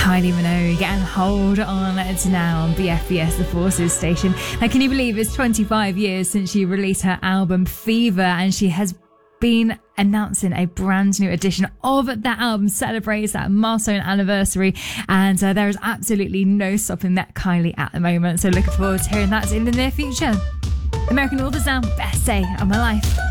Kylie Minogue and Hold On. It's now on BFBS, the Forces station. Now, can you believe it's 25 years since she released her album Fever, and she has been announcing a brand new edition of that album, celebrates that milestone anniversary, and there is absolutely no stopping that Kylie at the moment. So looking forward to hearing that in the near future. American Authors now, best day of my life.